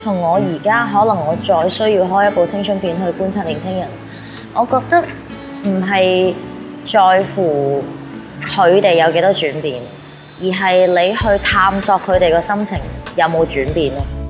同我而家可能我再需要開一部青春片去觀察年輕人，我覺得唔係在乎佢哋有幾多轉變，而係你去探索佢哋個心情有冇轉變咯。